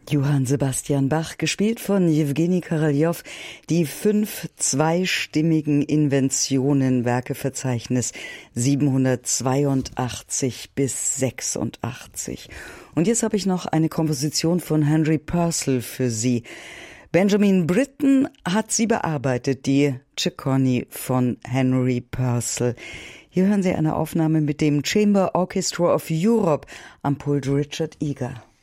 Johann Sebastian Bach, gespielt von Jewgeni Koroljow, die 5 zweistimmigen Inventionen, Werkeverzeichnis 782 bis 86. Und jetzt habe ich noch eine Komposition von Henry Purcell für Sie. Benjamin Britten hat sie bearbeitet, die Ciccone von Henry Purcell. Hier hören Sie eine Aufnahme mit dem Chamber Orchestra of Europe am Pult Richard Eager.